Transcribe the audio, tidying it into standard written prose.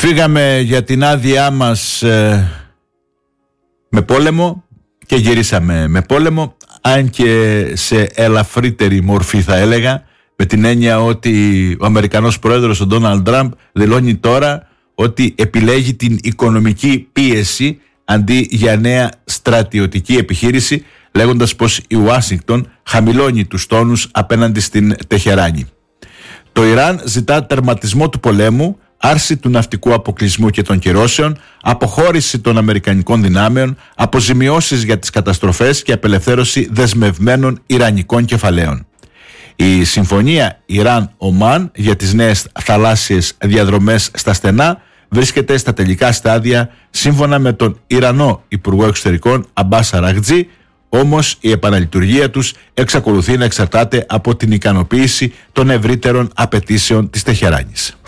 Φύγαμε για την άδειά μας με πόλεμο και γυρίσαμε με πόλεμο, αν και σε ελαφρύτερη μορφή θα έλεγα, με την έννοια ότι ο Αμερικανός πρόεδρος ο Ντόναλντ Τραμπ δηλώνει τώρα ότι επιλέγει την οικονομική πίεση αντί για νέα στρατιωτική επιχείρηση, λέγοντας πως η Ουάσιγκτον χαμηλώνει τους τόνους απέναντι στην Τεχεράνη. Το Ιράν ζητά τερματισμό του πολέμου, άρση του ναυτικού αποκλεισμού και των κυρώσεων, αποχώρηση των αμερικανικών δυνάμεων, αποζημιώσεις για τις καταστροφές και απελευθέρωση δεσμευμένων ιρανικών κεφαλαίων. Η συμφωνία Ιράν-Ομάν για τις νέες θαλάσσιες διαδρομές στα στενά βρίσκεται στα τελικά στάδια σύμφωνα με τον Ιρανό Υπουργό Εξωτερικών Αμπάς Αραγτζή, όμως η επαναλειτουργία τους εξακολουθεί να εξαρτάται από την ικανοποίηση των ευρύτερων απαιτήσεων της Τεχεράνης.